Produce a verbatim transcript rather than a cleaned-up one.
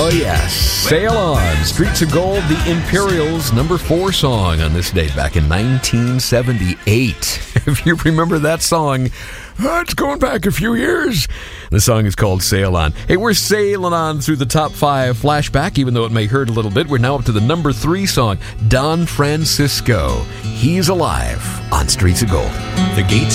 Oh, yes. Sail On. Streets of Gold, the Imperials' number four song on this date back in nineteen seventy-eight. If you remember that song, oh, it's going back a few years. The song is called Sail On. Hey, we're sailing on through the top five flashback, even though it may hurt a little bit. We're now up to the number three song, Don Francisco. He's Alive on Streets of Gold. The gates